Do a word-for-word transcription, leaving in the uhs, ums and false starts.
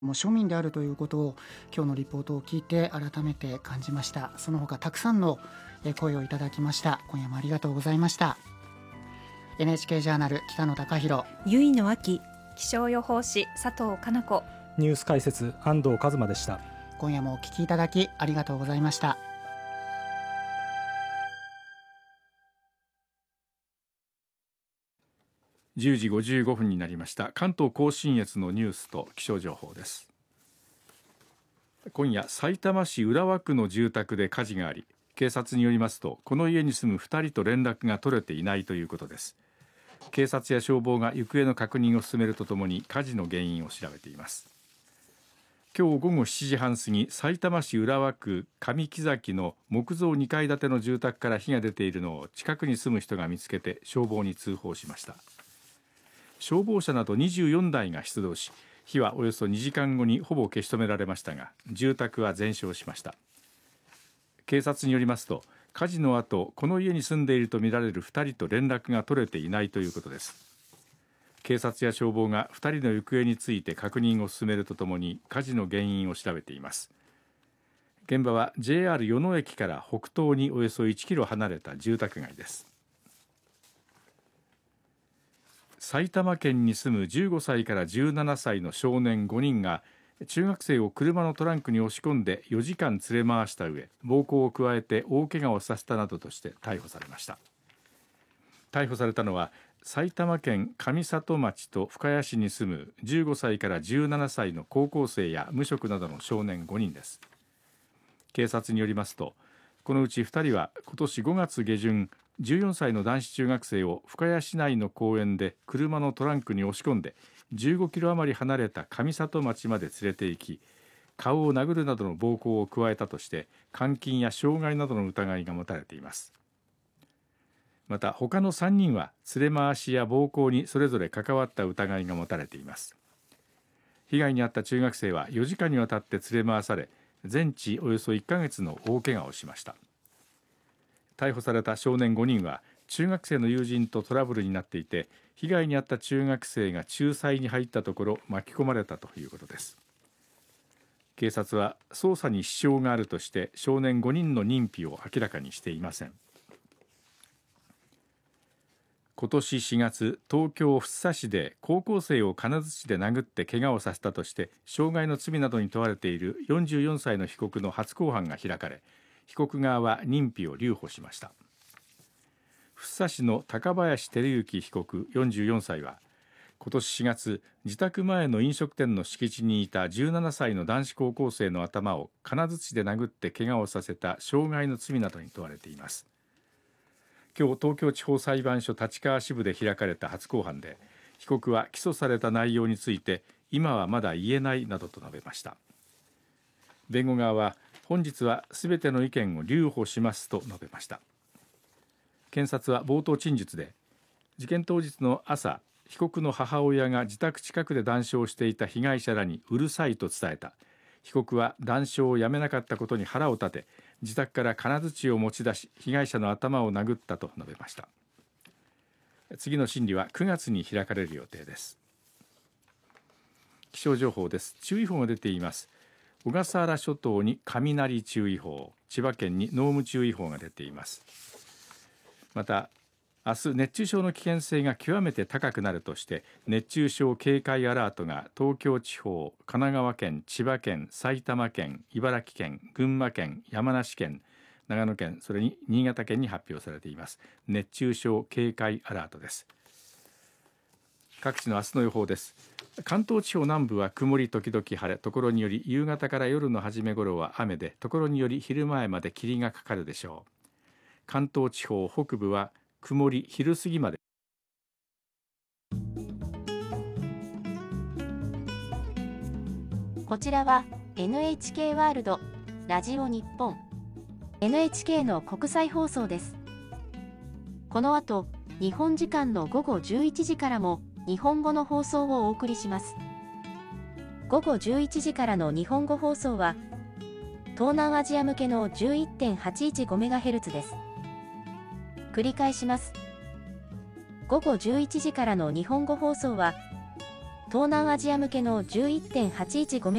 もう庶民であるということを今日のリポートを聞いて改めて感じました。その他たくさんの声をいただきました。今夜もありがとうございました。 エヌエイチケー ジャーナル北野貴博、 ゆいの秋、 気象予報士佐藤かな子、 ニュース解説安藤和馬でした。 今夜もお聞きいただきありがとうございました。 じゅうじごじゅうごふんになりました。関東甲信越のニュースと気象情報です。今夜、さいたま市浦和区の住宅で火事があり、警察によりますとこの家に住むふたりと連絡が取れていないということです。警察や消防が行方の確認を進めるとともに火事の原因を調べています。今日午後しちじはん過ぎ、さいたま市浦和区上木崎の木造にかい建ての住宅から火が出ているのを近くに住む人が見つけて消防に通報しました。消防車などにじゅうよんだいが出動し、火はおよそにじかんごにほぼ消し止められましたが、住宅は全焼しました。警察によりますと、火事の後、この家に住んでいるとみられるふたりと連絡が取れていないということです。警察や消防がふたりの行方について確認を進めるとともに火事の原因を調べています。現場は ジェイアール 与野駅から北東におよそいちキロ離れた住宅街です。埼玉県に住むじゅうごさいからじゅうななさいの少年ごにんが中学生を車のトランクに押し込んでよじかん連れ回した上、暴行を加えて大怪我をさせたなどとして逮捕されました。逮捕されたのは埼玉県上里町と深谷市に住むじゅうごさいからじゅうななさいの高校生や無職などの少年ごにんです。警察によりますと、このうちふたりは今年ごがつげじゅん、じゅうよんさいの男子中学生を深谷市内の公園で車のトランクに押し込んでじゅうごキロ余り離れた上里町まで連れて行き、顔を殴るなどの暴行を加えたとして監禁や傷害などの疑いが持たれています。また他のさんにんは連れ回しや暴行にそれぞれ関わった疑いが持たれています。被害に遭った中学生はよじかんにわたって連れ回され、全治およそいっかげつの大怪我をしました。逮捕された少年ごにんは中学生の友人とトラブルになっていて、被害に遭った中学生が仲裁に入ったところ巻き込まれたということです。警察は捜査に支障があるとして少年ごにんの認否を明らかにしていません。今年しがつ、東京福生市で高校生を金槌で殴って怪我をさせたとして傷害の罪などに問われているよんじゅうよんさいの被告の初公判が開かれ、被告側は認否を留保しました。福生市の高林輝之被告よんじゅうよんさいは今年しがつ、自宅前の飲食店の敷地にいたじゅうななさいの男子高校生の頭を金槌で殴って怪我をさせた傷害の罪などに問われています。今日、東京地方裁判所立川支部で開かれた初公判で、被告は起訴された内容について今はまだ言えないなどと述べました。弁護側は本日はすべての意見を留保しますと述べました。検察は冒頭陳述で、事件当日の朝、被告の母親が自宅近くで談笑していた被害者らにうるさいと伝えた。被告は談笑をやめなかったことに腹を立て、自宅から金槌を持ち出し被害者の頭を殴ったと述べました。次の審理はくがつに開かれる予定です。気象情報です。注意報が出ています。小笠原諸島に雷注意報、千葉県に濃霧注意報が出ています。また明日、熱中症の危険性が極めて高くなるとして熱中症警戒アラートが東京地方、神奈川県、千葉県、埼玉県、茨城県、群馬県、山梨県、長野県、それに新潟県に発表されています。熱中症警戒アラートです。各地の明日の予報です。関東地方南部は曇り時々晴れ、ところにより夕方から夜の初め頃は雨で、ところにより昼前まで霧がかかるでしょう。関東地方北部は曇り、昼過ぎまで。 こちらは エヌエイチケー ワールドラジオ日本 エヌエイチケー の国際放送です。この後、日本時間の午後じゅういちじからも日本語の放送をお送りします。午後じゅういちじからの日本語放送は東南アジア向けの じゅういってんはちいちごメガヘルツ です。繰り返します。午後じゅういちじからの日本語放送は東南アジア向けの じゅういってんはちいちごメガヘルツ